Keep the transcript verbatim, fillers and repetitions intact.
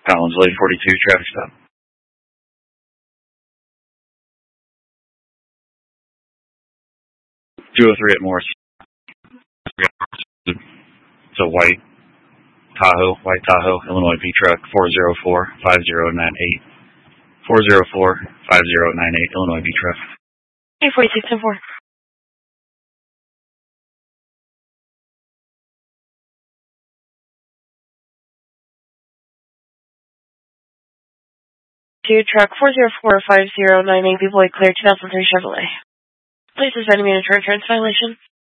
Collins Lake forty-two, traffic stop. two oh three at Morris. It's a white Tahoe, white Tahoe, Illinois V truck, four oh four, five oh nine eight. four oh four, five oh nine eight, Illinois V truck. eight forty-six ten four. Two truck four oh four, five oh nine eight, Deploy clear, two thousand three Chevrolet. Please suspend me in a insurance violation.